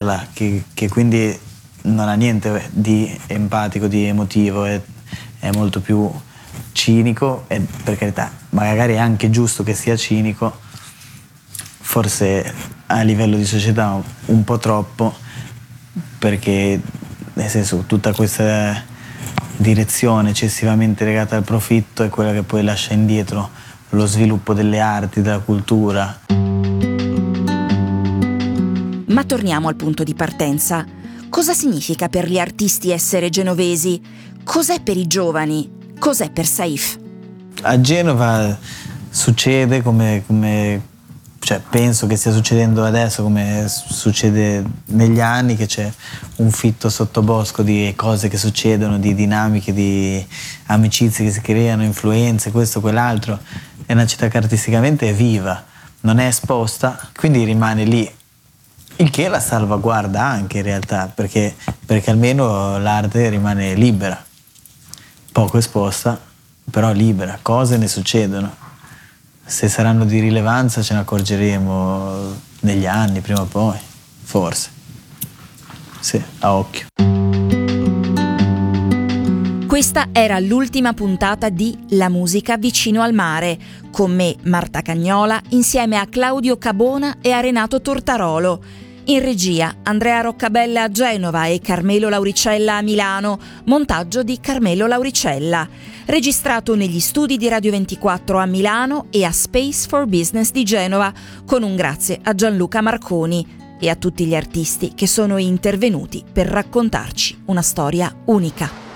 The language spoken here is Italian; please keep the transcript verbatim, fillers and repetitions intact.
parla, che, che quindi non ha niente di empatico, di emotivo, è, è molto più cinico, e per carità, magari è anche giusto che sia cinico, forse a livello di società un po' troppo, perché nel senso tutta questa direzione eccessivamente legata al profitto è quella che poi lascia indietro lo sviluppo delle arti, della cultura. Ma torniamo al punto di partenza. Cosa significa per gli artisti essere genovesi? Cos'è per i giovani? Cos'è per Saif? A Genova succede come, come cioè penso che stia succedendo adesso, come succede negli anni, che c'è un fitto sottobosco di cose che succedono, di dinamiche, di amicizie che si creano, influenze, questo, quell'altro. È una città che artisticamente è viva, non è esposta, quindi rimane lì. Il che la salvaguarda anche in realtà, perché, perché almeno l'arte rimane libera, poco esposta, però libera, cose ne succedono. Se saranno di rilevanza ce ne accorgeremo negli anni, prima o poi, forse. Sì, a occhio. Questa era l'ultima puntata di La musica vicino al mare, con me, Marta Cagnola, insieme a Claudio Cabona e a Renato Tortarolo. In regia Andrea Roccabella a Genova e Carmelo Lauricella a Milano, montaggio di Carmelo Lauricella. Registrato negli studi di Radio ventiquattro a Milano e a Space for Business di Genova, con un grazie a Gianluca Marconi e a tutti gli artisti che sono intervenuti per raccontarci una storia unica.